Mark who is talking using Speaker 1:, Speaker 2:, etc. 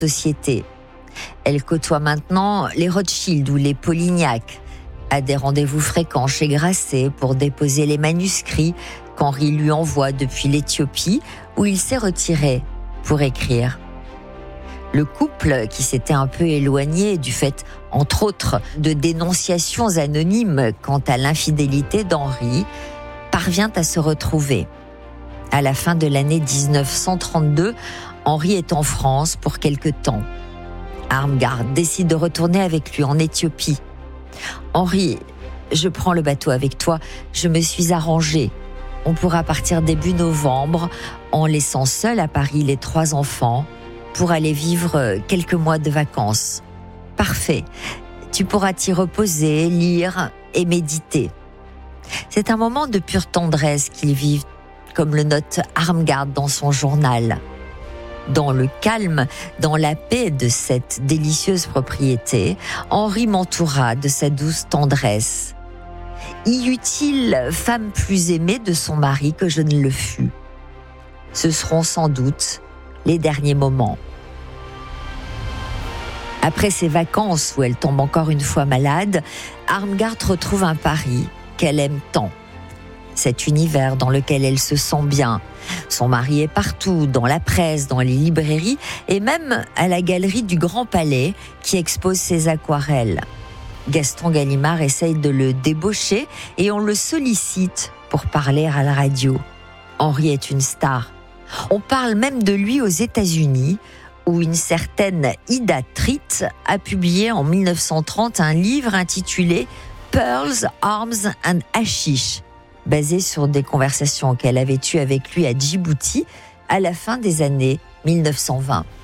Speaker 1: société. Elle côtoie maintenant les Rothschild ou les Polignac, a des rendez-vous fréquents chez Grasset pour déposer les manuscrits qu'Henri lui envoie depuis l'Éthiopie, où il s'est retiré pour écrire. Le couple, qui s'était un peu éloigné du fait, entre autres, de dénonciations anonymes quant à l'infidélité d'Henri, parvient à se retrouver. À la fin de l'année 1932, Henri est en France pour quelque temps. Armgard décide de retourner avec lui en Éthiopie. « Henri, je prends le bateau avec toi, je me suis arrangée. On pourra partir début novembre en laissant seuls à Paris les 3 enfants pour aller vivre quelques mois de vacances. Parfait, tu pourras t'y reposer, lire et méditer. » C'est un moment de pure tendresse qu'ils vivent, comme le note Armgard dans son journal. Dans le calme, dans la paix de cette délicieuse propriété, Henri m'entoura de sa douce tendresse. Y eut-il femme plus aimée de son mari que je ne le fus? Ce seront sans doute les derniers moments. Après ses vacances où elle tombe encore une fois malade, Armgard retrouve un Paris qu'elle aime tant. Cet univers dans lequel elle se sent bien. Son mari est partout, dans la presse, dans les librairies et même à la galerie du Grand Palais qui expose ses aquarelles. Gaston Gallimard essaye de le débaucher et on le sollicite pour parler à la radio. Henri est une star. On parle même de lui aux États-Unis, où une certaine Ida Tritt a publié en 1930 un livre intitulé « Pearls, Arms and Hashish », basé sur des conversations qu'elle avait eues avec lui à Djibouti à la fin des années 1920.